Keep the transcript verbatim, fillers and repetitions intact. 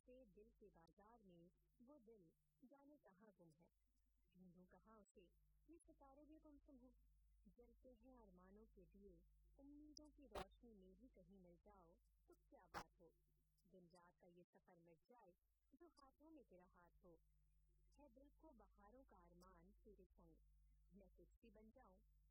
से दिल के बाजार में वो दिल जाने कहाँ गुम है। ढूंढूं कहाँ उसे, ये सितारे भी गुमसुम हो। जलते हैं अरमानों के दिए, उम्मीदों की रोशनी में भी कहीं मिल जाओ तो क्या बात हो। दिन रात का ये सफर मिट जाए जो हाथों में तेरा हाथ हो। है दिल को बहारों का अरमान तेरे संग, मैं कुछ भी बन जाऊं